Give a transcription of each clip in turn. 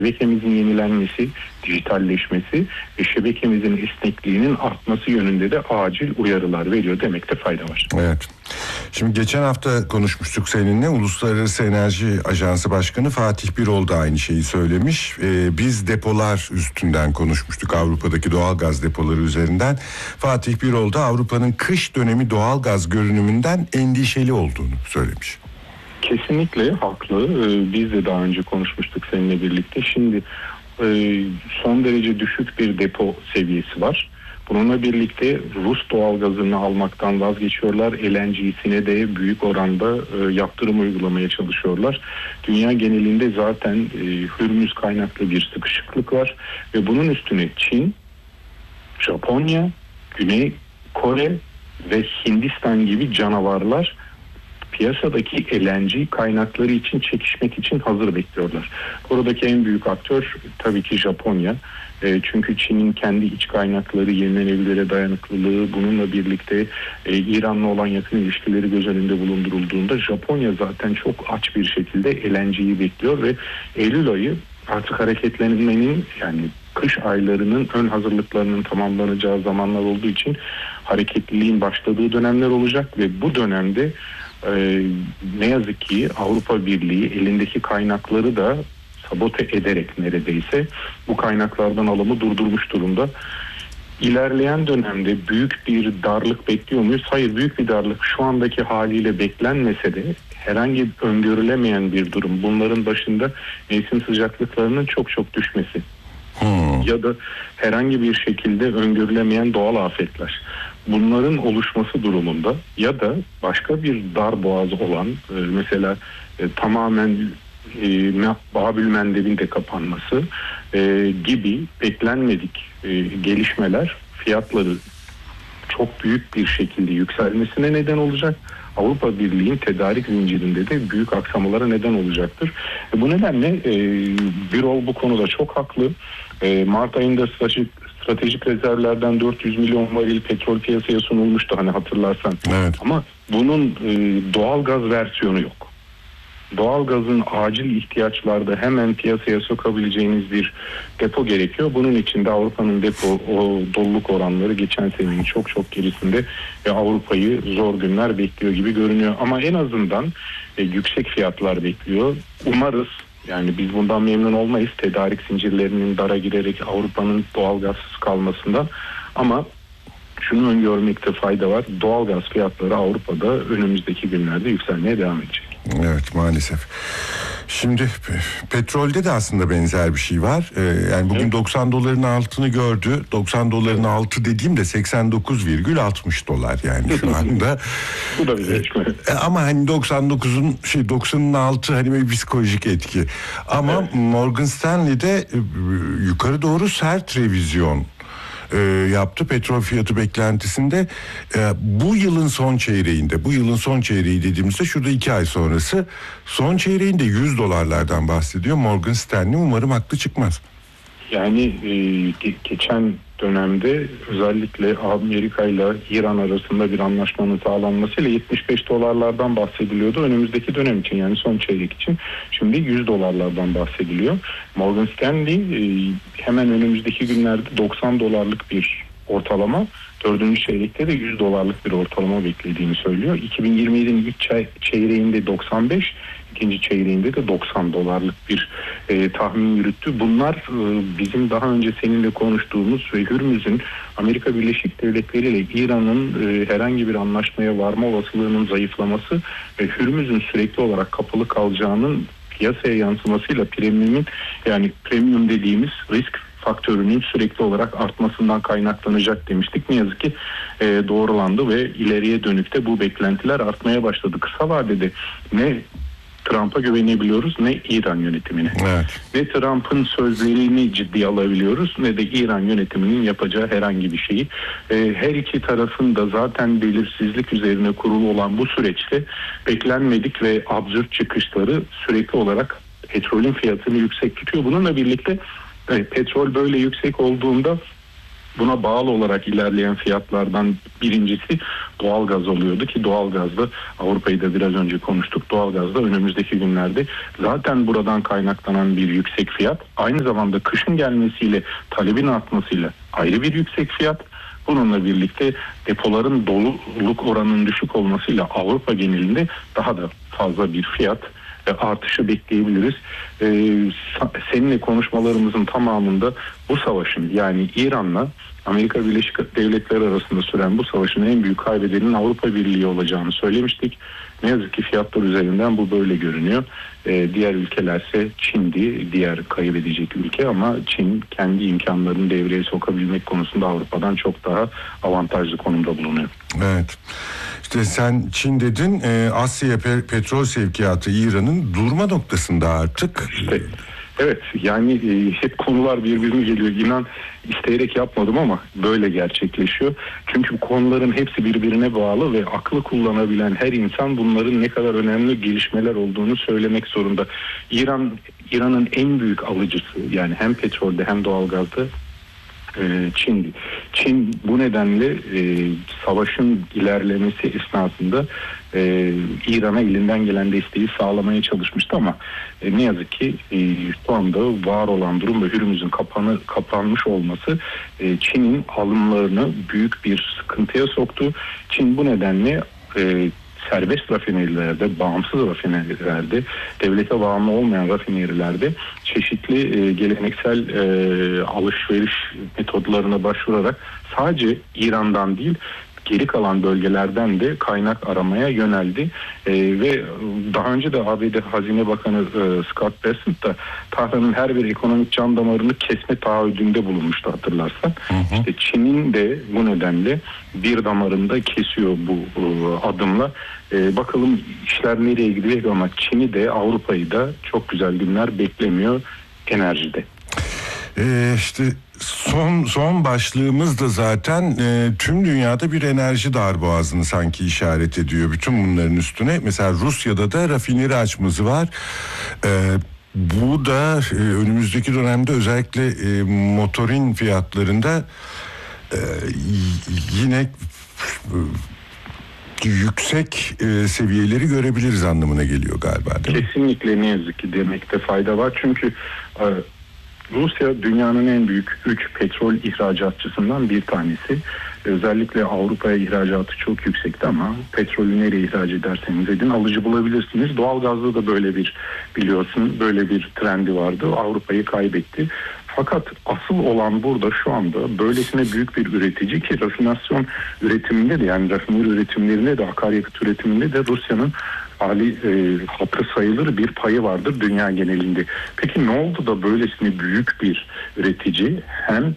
şebekemizin yenilenmesi, dijitalleşmesi ve şebekemizin esnekliğinin artması yönünde de acil uyarılar veriyor demekte fayda var. Evet. Şimdi geçen hafta konuşmuştuk seninle. Uluslararası Enerji Ajansı Başkanı Fatih Birol da aynı şeyi söylemiş. Biz depolar üstünden konuşmuştuk, Avrupa'daki doğalgaz depoları üzerinden. Fatih Birol da Avrupa'nın kış dönemi doğalgaz görünümünden endişeli olduğunu söylemiş. Kesinlikle haklı. Biz de daha önce konuşmuştuk seninle birlikte. Şimdi son derece düşük bir depo seviyesi var. Bununla birlikte Rus doğalgazını almaktan vazgeçiyorlar. LNG'sine de büyük oranda yaptırım uygulamaya çalışıyorlar. Dünya genelinde zaten Hürmüz kaynaklı bir sıkışıklık var. Ve bunun üstüne Çin, Japonya, Güney Kore ve Hindistan gibi canavarlar piyasadaki LNG kaynakları için çekişmek için hazır bekliyorlar. Buradaki en büyük aktör tabii ki Japonya. Çünkü Çin'in kendi iç kaynakları, yenilenebilire dayanıklılığı, bununla birlikte İran'la olan yakın ilişkileri göz önünde bulundurulduğunda Japonya zaten çok aç bir şekilde LNG'yi bekliyor ve Eylül ayı artık hareketlenmenin, yani kış aylarının ön hazırlıklarının tamamlanacağı zamanlar olduğu için hareketliliğin başladığı dönemler olacak ve bu dönemde ne yazık ki Avrupa Birliği elindeki kaynakları da sabote ederek neredeyse bu kaynaklardan alımı durdurmuş durumda. İlerleyen dönemde büyük bir darlık bekliyor muyuz? Hayır, büyük bir darlık şu andaki haliyle beklenmese de herhangi öngörülemeyen bir durum. Bunların başında mevsim sıcaklıklarının çok düşmesi. Ya da herhangi bir şekilde öngörülemeyen doğal afetler. Bunların oluşması durumunda ya da başka bir dar boğaz olan mesela tamamen Babül Mendeb'in de kapanması gibi beklenmedik gelişmeler fiyatları çok büyük bir şekilde yükselmesine neden olacak. Avrupa Birliği'nin tedarik zincirinde de büyük aksamalara neden olacaktır. Bu nedenle Birol bu konuda çok haklı. Mart ayında stratejik rezervlerden 400 milyon varil petrol piyasaya sunulmuştu, hani hatırlarsan. Evet. Ama bunun doğalgaz versiyonu yok. Doğalgazın acil ihtiyaçlarda hemen piyasaya sokabileceğiniz bir depo gerekiyor. Bunun için de Avrupa'nın doluluk oranları geçen senenin çok gerisinde ve Avrupa'yı zor günler bekliyor gibi görünüyor. Ama en azından yüksek fiyatlar bekliyor. Umarız, yani biz bundan memnun olmayız, tedarik zincirlerinin dara girerek Avrupa'nın doğalgazsız kalmasından, ama şunu öngörmekte fayda var. Doğalgaz fiyatları Avrupa'da önümüzdeki günlerde yükselmeye devam edecek. Evet, maalesef. Şimdi petrolde de aslında benzer bir şey var. Yani bugün 90 doların altını gördü. 90 doların altı dediğimde 89,60 dolar yani şu anda. Bu da bir gelişme. Ama hani 90'ın altı hani bir psikolojik etki. Ama Morgan Stanley'de yukarı doğru sert revizyon yaptı petrol fiyatı beklentisinde. Bu yılın son çeyreği dediğimizde şurada 2 ay sonrası, son çeyreğinde 100 dolarlardan bahsediyor Morgan Stanley. Umarım haklı çıkmaz. Yani geçen dönemde özellikle Amerika ile İran arasında bir anlaşmanın sağlanmasıyla 75 dolarlardan bahsediliyordu önümüzdeki dönem için, yani son çeyrek için. Şimdi 100 dolarlardan bahsediliyor. Morgan Stanley hemen önümüzdeki günlerde 90 dolarlık bir ortalama, 4. çeyrekte de 100 dolarlık bir ortalama beklediğini söylüyor. 2027'nin ilk çeyreğinde 95, ikinci çeyreğinde de 90 dolarlık bir tahmin yürüttü. Bunlar bizim daha önce seninle konuştuğumuz ve Hürmüz'ün Amerika Birleşik Devletleri ile İran'ın herhangi bir anlaşmaya varma olasılığının zayıflaması ve Hürmüz'ün sürekli olarak kapalı kalacağının piyasaya yansımasıyla premium dediğimiz risk faktörünün sürekli olarak artmasından kaynaklanacak demiştik. Ne yazık ki doğrulandı ve ileriye dönük de bu beklentiler artmaya başladı. Kısa vadede ne Trump'a güvenebiliyoruz ne İran yönetimine. Evet. Ne Trump'ın sözlerini ciddiye alabiliyoruz ne de İran yönetiminin yapacağı herhangi bir şeyi. Her iki tarafın da zaten belirsizlik üzerine kurulu olan bu süreçte beklenmedik ve absürt çıkışları sürekli olarak petrolün fiyatını yüksek tutuyor. Bununla birlikte petrol böyle yüksek olduğunda Buna bağlı olarak ilerleyen fiyatlardan birincisi doğalgaz oluyordu ki doğalgazda Avrupa'yı da biraz önce konuştuk. Doğalgazda önümüzdeki günlerde zaten buradan kaynaklanan bir yüksek fiyat, aynı zamanda kışın gelmesiyle talebin artmasıyla ayrı bir yüksek fiyat. Bununla birlikte depoların doluluk oranının düşük olmasıyla Avrupa genelinde daha da fazla bir fiyat artışı bekleyebiliriz. Seninle konuşmalarımızın tamamında bu savaşın, yani İran'la Amerika Birleşik Devletleri arasında süren bu savaşın en büyük kaybedenin Avrupa Birliği olacağını söylemiştik. Ne yazık ki fiyatlar üzerinden bu böyle görünüyor. Diğer ülkelerse Çin'di, diğer kaybedecek ülke, ama Çin kendi imkanlarını devreye sokabilmek konusunda Avrupa'dan çok daha avantajlı konumda bulunuyor. Evet. İşte sen Çin dedin, Asya'ya petrol sevkiyatı İran'ın durma noktasında artık. İşte, evet, yani hep konular birbirine geliyor. İnan isteyerek yapmadım ama böyle gerçekleşiyor. Çünkü bu konuların hepsi birbirine bağlı ve aklı kullanabilen her insan bunların ne kadar önemli gelişmeler olduğunu söylemek zorunda. İran'ın en büyük alıcısı, yani hem petrolde hem doğalgazda Çin'di. Çin bu nedenle savaşın ilerlemesi esnasında İran'a elinden gelen desteği sağlamaya çalışmıştı ama ne yazık ki şu anda var olan durum ve Hürmüz'ün kapanmış olması Çin'in alımlarını büyük bir sıkıntıya soktu. Çin bu nedenle serbest rafinerilerde, bağımsız rafinerilerde, devlete bağımlı olmayan rafinerilerde çeşitli geleneksel alışveriş metodlarına başvurarak sadece İran'dan değil, geri kalan bölgelerden de kaynak aramaya yöneldi. Ve daha önce de ABD Hazine Bakanı Scott Bessent da Tahran'ın her bir ekonomik can damarını kesme taahhüdünde bulunmuştu, hatırlarsan. İşte Çin'in de bu nedenle bir damarında kesiyor bu adımla. Bakalım işler nereye gidecek, ama Çin'i de Avrupa'yı da çok güzel günler beklemiyor enerjide. İşte son başlığımız da zaten tüm dünyada bir enerji darboğazını sanki işaret ediyor. Bütün bunların üstüne mesela Rusya'da da rafineri açması var. Bu da önümüzdeki dönemde özellikle motorin fiyatlarında yine yüksek seviyeleri görebiliriz anlamına geliyor galiba, değil mi? Kesinlikle, ne yazık ki demekte fayda var. Çünkü Rusya dünyanın en büyük 3 petrol ihracatçısından bir tanesi. Özellikle Avrupa'ya ihracatı çok yüksekti ama petrolü nereye ihraç ederseniz edin alıcı bulabilirsiniz. Doğalgazda da böyle bir trendi vardı. Avrupa'yı kaybetti. Fakat asıl olan burada şu anda böylesine büyük bir üretici ki rafinasyon üretiminde de, yani rafineri üretimlerinde de, akaryakıt üretiminde de Rusya'nın hatırı sayılır bir payı vardır dünya genelinde. Peki ne oldu da böylesine büyük bir üretici hem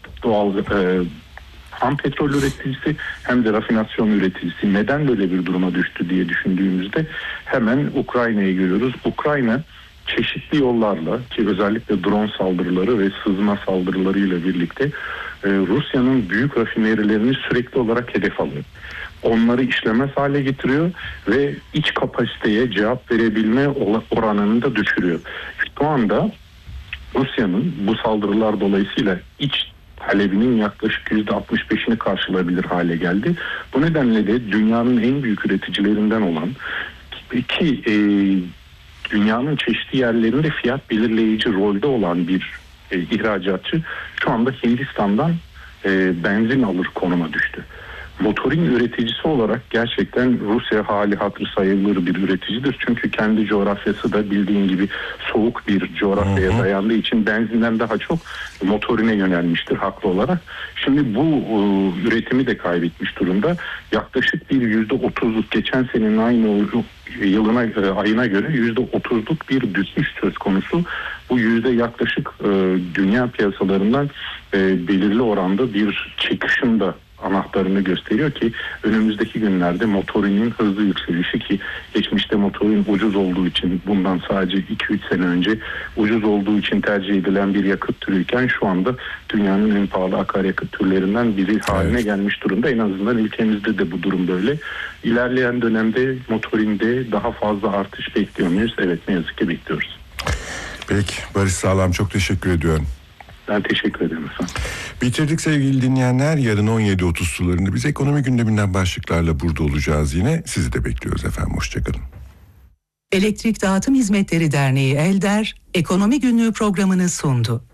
ham petrol üreticisi hem de rafinasyon üreticisi neden böyle bir duruma düştü diye düşündüğümüzde hemen Ukrayna'yı görüyoruz. Ukrayna çeşitli yollarla, ki özellikle drone saldırıları ve sızma saldırılarıyla birlikte Rusya'nın büyük rafinerilerini sürekli olarak hedef alıyor. Onları işlemez hale getiriyor ve iç kapasiteye cevap verebilme oranını da düşürüyor. Şu anda Rusya'nın bu saldırılar dolayısıyla iç talebinin yaklaşık %65'ini karşılayabilir hale geldi. Bu nedenle de dünyanın en büyük üreticilerinden olan ki dünyanın çeşitli yerlerinde fiyat belirleyici rolde olan bir ihracatçı şu anda Hindistan'dan benzin alır konuma düştü. Motorin üreticisi olarak gerçekten Rusya hali hatırı sayılır bir üreticidir. Çünkü kendi coğrafyası da bildiğin gibi soğuk bir coğrafyaya dayandığı için benzinden daha çok motorine yönelmiştir haklı olarak. Şimdi bu üretimi de kaybetmiş durumda. Yaklaşık bir %30'luk, geçen senenin aynı ayına göre %30'luk bir düşüş söz konusu. Bu yaklaşık dünya piyasalarından belirli oranda bir çıkışın da anahtarını gösteriyor ki önümüzdeki günlerde motorinin hızlı yükselişi, ki geçmişte motorin ucuz olduğu için, bundan sadece 2-3 sene önce ucuz olduğu için tercih edilen bir yakıt türüyken şu anda dünyanın en pahalı akaryakıt türlerinden biri haline gelmiş durumda. En azından ülkemizde de bu durum böyle. İlerleyen dönemde motorinde daha fazla artış bekliyor muyuz? Evet, ne yazık ki bekliyoruz. Peki Barış Sağlam, çok teşekkür ediyorum. Ben teşekkür ederim efendim. Bitirdik sevgili dinleyenler. Yarın 17.30 sularında biz ekonomi gündeminden başlıklarla burada olacağız yine. Sizi de bekliyoruz efendim. Hoşçakalın. Elektrik Dağıtım Hizmetleri Derneği ELDER, Ekonomi Günlüğü programını sundu.